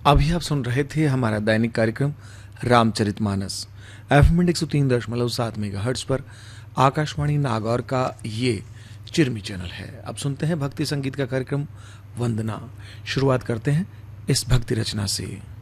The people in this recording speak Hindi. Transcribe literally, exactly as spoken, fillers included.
अभी आप सुन रहे थे हमारा दैनिक कार्यक्रम रामचरितमानस एफएम एक सौ तीन दशमलव सात मेगाहर्ट्ज पर आकाशवाणी नागौर का ये चिरमी चैनल है। अब सुनते हैं भक्ति संगीत का कार्यक्रम वंदना। शुरुआत करते हैं इस भक्ति रचना से।